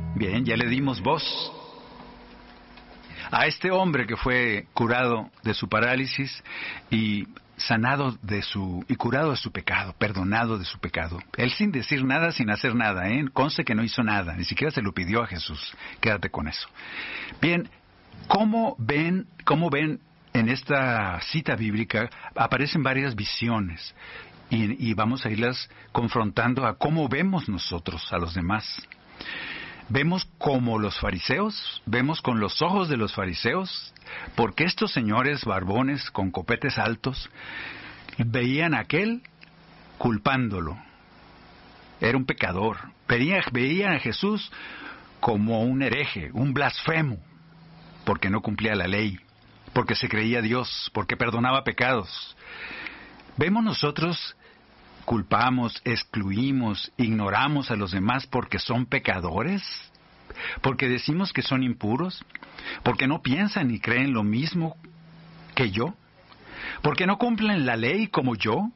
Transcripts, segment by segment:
Bien, ya le dimos voz a este hombre que fue curado de su parálisis y curado de su pecado, perdonado de su pecado. Él sin decir nada, sin hacer nada, conste que no hizo nada, ni siquiera se lo pidió a Jesús. Quédate con eso. Bien, ¿cómo ven en esta cita bíblica? Aparecen varias visiones y vamos a irlas confrontando a cómo vemos nosotros a los demás. Vemos como los fariseos, vemos con los ojos de los fariseos, porque estos señores barbones con copetes altos veían a aquel culpándolo. Era un pecador. Veían a Jesús como un hereje, un blasfemo, porque no cumplía la ley, porque se creía Dios, porque perdonaba pecados. Vemos nosotros, culpamos, excluimos, ignoramos a los demás porque son pecadores, porque decimos que son impuros, porque no piensan ni creen lo mismo que yo, porque no cumplen la ley como yo.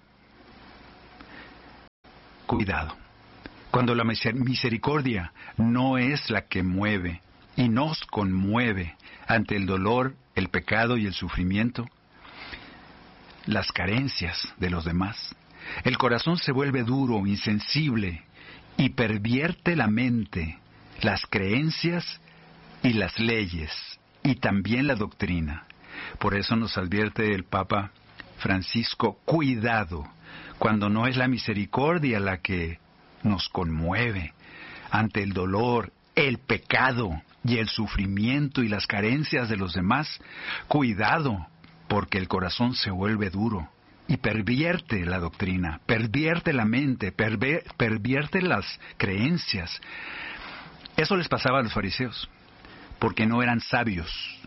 Cuidado, cuando la misericordia no es la que mueve y nos conmueve ante el dolor, el pecado y el sufrimiento, las carencias de los demás, el corazón se vuelve duro, insensible y pervierte la mente, las creencias y las leyes y también la doctrina. Por eso nos advierte el Papa Francisco, cuidado, cuando no es la misericordia la que nos conmueve ante el dolor, el pecado y el sufrimiento y las carencias de los demás, cuidado, porque el corazón se vuelve duro y pervierte la doctrina, pervierte la mente, pervierte las creencias. Eso les pasaba a los fariseos, porque no eran sabios.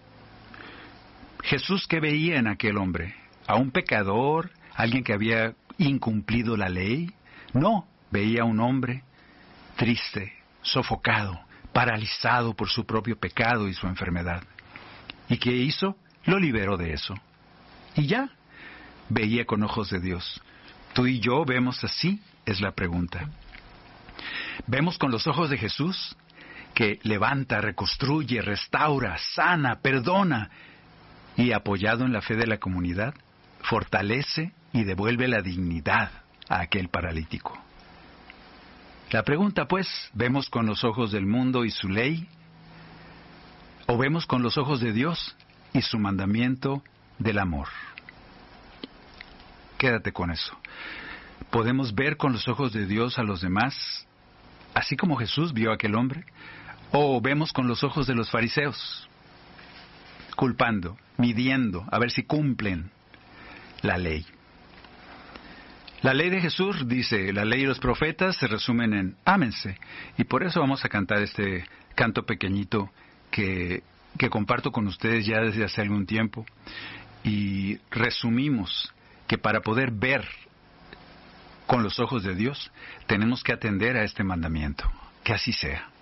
Jesús, ¿qué veía en aquel hombre? ¿A un pecador? ¿Alguien que había incumplido la ley? No, veía a un hombre triste, sofocado, paralizado por su propio pecado y su enfermedad. ¿Y qué hizo? Lo liberó de eso. Y ya, veía con ojos de Dios. ¿Tú y yo vemos así? Es la pregunta. ¿Vemos con los ojos de Jesús, que levanta, reconstruye, restaura, sana, perdona, y apoyado en la fe de la comunidad, fortalece y devuelve la dignidad a aquel paralítico? La pregunta, pues, ¿vemos con los ojos del mundo y su ley? ¿O vemos con los ojos de Dios y su mandamiento del amor? Quédate con eso. ¿Podemos ver con los ojos de Dios a los demás, así como Jesús vio a aquel hombre? ¿O vemos con los ojos de los fariseos, culpando, midiendo, a ver si cumplen la ley? La ley de Jesús dice, la ley y los profetas se resumen en ámense. Y por eso vamos a cantar este canto pequeñito que comparto con ustedes ya desde hace algún tiempo. Y resumimos que para poder ver con los ojos de Dios, tenemos que atender a este mandamiento. Que así sea.